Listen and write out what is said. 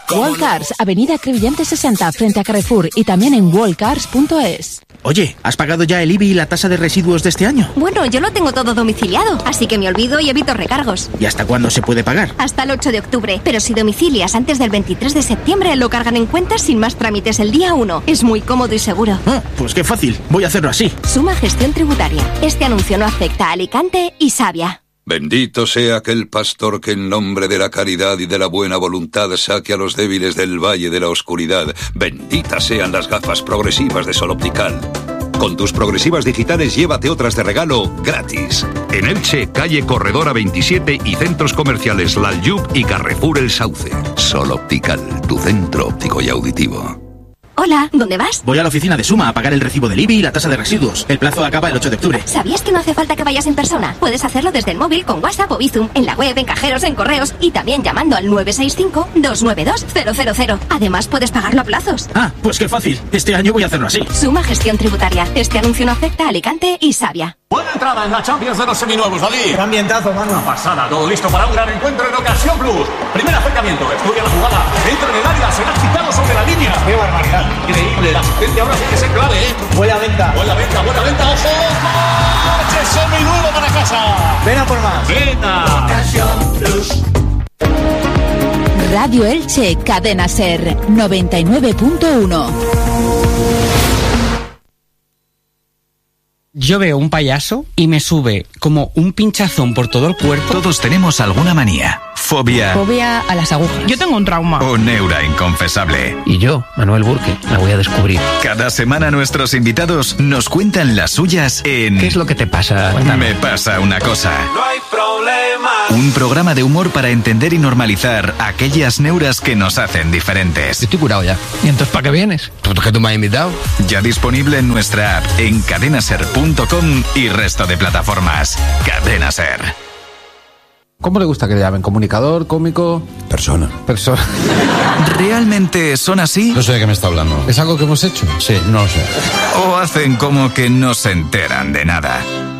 Wallcars, Avenida Crevillente 60, frente a Carrefour, y también en wallcars.es. Oye, ¿has pagado ya el IBI y la tasa de residuos de este año? Bueno, yo lo tengo todo domiciliado, así que me olvido y evito recargos. ¿Y hasta cuándo se puede pagar? Hasta el 8 de octubre, pero si domicilias antes del 23 de septiembre lo cargan en cuentas sin más trámites el día 1. Es muy cómodo y seguro. Ah, pues qué fácil, voy a hacerlo así. Suma Gestión Tributaria. Este anuncio no afecta a Alicante y Savia. Bendito sea aquel pastor que en nombre de la caridad y de la buena voluntad saque a los débiles del valle de la oscuridad. Benditas sean las gafas progresivas de Sol Optical. Con tus progresivas digitales llévate otras de regalo gratis. En Elche, calle Corredora 27 y centros comerciales Lalyub y Carrefour El Sauce. Sol Optical, tu centro óptico y auditivo. Hola, ¿dónde vas? Voy a la oficina de Suma a pagar el recibo del IBI y la tasa de residuos. El plazo acaba el 8 de octubre. ¿Sabías que no hace falta que vayas en persona? Puedes hacerlo desde el móvil con WhatsApp o Bizum, en la web, en cajeros, en correos y también llamando al 965-292-000. Además, puedes pagarlo a plazos. Ah, pues qué fácil. Este año voy a hacerlo así. Suma Gestión Tributaria. Este anuncio no afecta a Alicante y Savia. Buena entrada en la Champions de los seminuevos, David. Qué ambientazo, mano. Una pasada, todo listo para un gran encuentro en Ocasión Plus. Primer acercamiento, estudia la jugada, entra en el área, será quitado sobre la línea. Qué barbaridad. Increíble, la asistencia ahora sí que es clave, ¿eh? Buena venta. Buena venta, ojo. ¡Coche seminuevo para casa! Ven a por más. ¡Venga! Ocasión Plus. Radio Elche, Cadena Ser, 99.1. Yo veo un payaso y me sube como un pinchazón por todo el cuerpo. Todos tenemos alguna manía, fobia A las agujas. Yo tengo un trauma. o neura inconfesable. Y yo, Manuel Burke, la voy a descubrir. Cada semana nuestros invitados nos cuentan las suyas en ¿Qué es lo que te pasa? Cuéntame. Me pasa una cosa. No hay problema. Un programa de humor para entender y normalizar aquellas neuras que nos hacen diferentes. Estoy curado ya. ¿Y entonces para qué vienes? Pues que tú me has invitado. Ya disponible en nuestra app, en cadenaser.com y resto de plataformas. Cadena Ser. ¿Cómo le gusta que le llamen? ¿Comunicador, cómico? Persona. ¿Realmente son así? No sé de qué me está hablando. ¿Es algo que hemos hecho? Sí, no lo sé. ¿O hacen como que no se enteran de nada?